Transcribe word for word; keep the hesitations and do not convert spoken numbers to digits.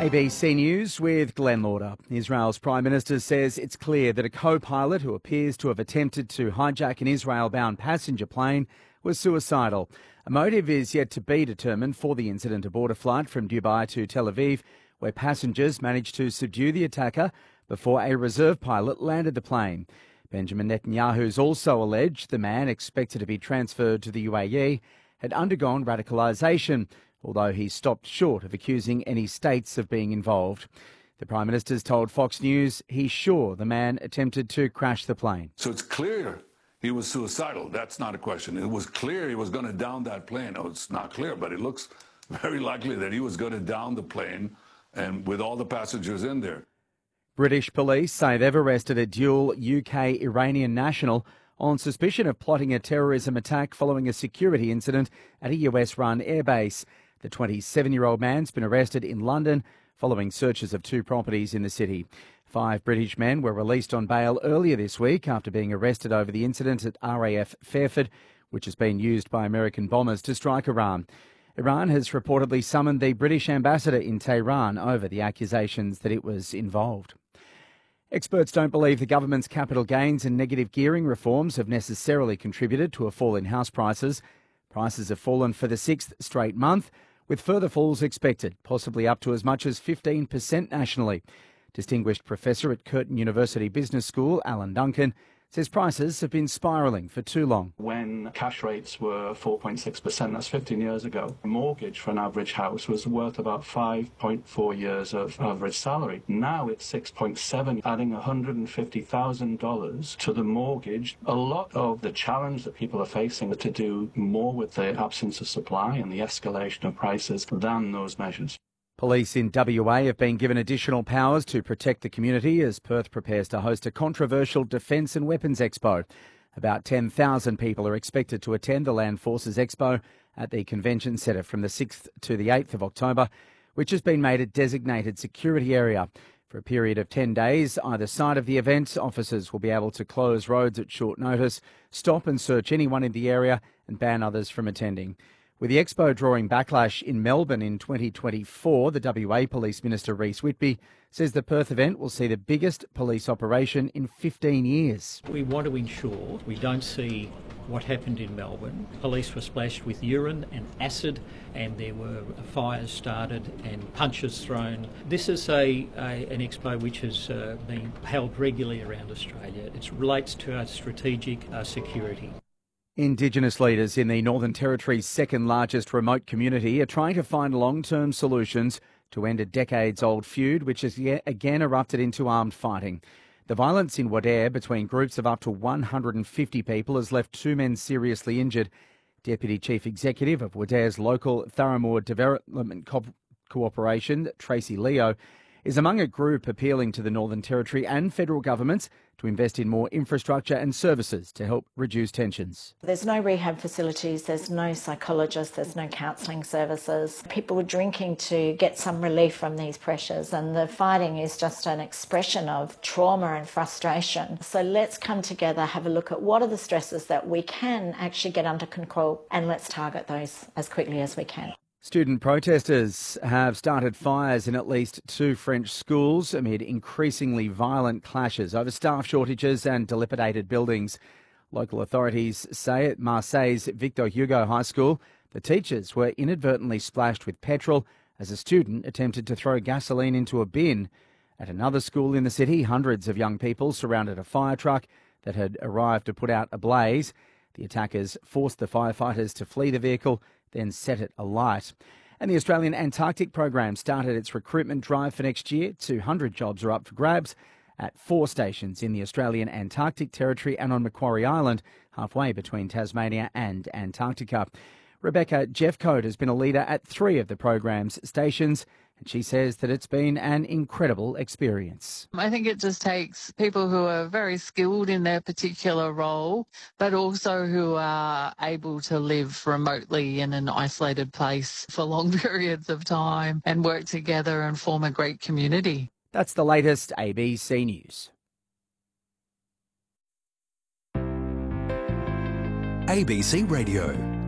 A B C News with Glenn Lauder. Israel's Prime Minister says it's clear that a co-pilot who appears to have attempted to hijack an Israel-bound passenger plane was suicidal. A motive is yet to be determined for the incident aboard a flight from Dubai to Tel Aviv, where passengers managed to subdue the attacker before a reserve pilot landed the plane. Benjamin Netanyahu's also alleged the man, expected to be transferred to the U A E, had undergone radicalisation, although he stopped short of accusing any states of being involved. The Prime Minister's told Fox News he's sure the man attempted to crash the plane. So it's clear he was suicidal. That's not a question. It was clear he was going to down that plane. Oh, it's not clear, but it looks very likely that he was going to down the plane and with all the passengers in there. British police say they've arrested a dual U K-Iranian national on suspicion of plotting a terrorism attack following a security incident at a U S-run airbase. The twenty-seven-year-old man's been arrested in London following searches of two properties in the city. Five British men were released on bail earlier this week after being arrested over the incident at R A F Fairford, which has been used by American bombers to strike Iran. Iran has reportedly summoned the British ambassador in Tehran over the accusations that it was involved. Experts don't believe the government's capital gains and negative gearing reforms have necessarily contributed to a fall in house prices. Prices have fallen for the sixth straight month, with further falls expected, possibly up to as much as fifteen percent nationally. Distinguished Professor at Curtin University Business School, Alan Duncan, says prices have been spiralling for too long. When cash rates were four point six percent, that's fifteen years ago, a mortgage for an average house was worth about five point four years of average salary. Now it's six point seven, adding one hundred fifty thousand dollars to the mortgage. A lot of the challenge that people are facing is to do more with the absence of supply and the escalation of prices than those measures. Police in W A have been given additional powers to protect the community as Perth prepares to host a controversial Defence and Weapons Expo. About ten thousand people are expected to attend the Land Forces Expo at the Convention Centre from the sixth to the eighth of October, which has been made a designated security area. For a period of ten days, either side of the event, officers will be able to close roads at short notice, stop and search anyone in the area and ban others from attending. With the Expo drawing backlash in Melbourne in twenty twenty-four, the W A Police Minister Rhys Whitby says the Perth event will see the biggest police operation in fifteen years. We want to ensure we don't see what happened in Melbourne. Police were splashed with urine and acid, and there were fires started and punches thrown. This is a, a an expo which has uh, been held regularly around Australia. It relates to our strategic uh, security. Indigenous leaders in the Northern Territory's second largest remote community are trying to find long-term solutions to end a decades-old feud which has yet again erupted into armed fighting. The violence in Wadeye between groups of up to one hundred fifty people has left two men seriously injured. Deputy Chief Executive of Wadeye's local Tharamoor Development Co- Cooperation, Tracy Leo, is among a group appealing to the Northern Territory and federal governments to invest in more infrastructure and services to help reduce tensions. There's no rehab facilities, there's no psychologists, there's no counselling services. People are drinking to get some relief from these pressures, and the fighting is just an expression of trauma and frustration. So let's come together, have a look at what are the stresses that we can actually get under control, and let's target those as quickly as we can. Student protesters have started fires in at least two French schools amid increasingly violent clashes over staff shortages and dilapidated buildings. Local authorities say at Marseille's Victor Hugo High School, the teachers were inadvertently splashed with petrol as a student attempted to throw gasoline into a bin. At another school in the city, hundreds of young people surrounded a fire truck that had arrived to put out a blaze. The attackers forced the firefighters to flee the vehicle, then set it alight. And the Australian Antarctic Program started its recruitment drive for next year. two hundred jobs are up for grabs at four stations in the Australian Antarctic Territory and on Macquarie Island, halfway between Tasmania and Antarctica. Rebecca Jeffcoat has been a leader at three of the program's stations, and she says that it's been an incredible experience. I think it just takes people who are very skilled in their particular role, but also who are able to live remotely in an isolated place for long periods of time and work together and form a great community. That's the latest A B C News. A B C Radio.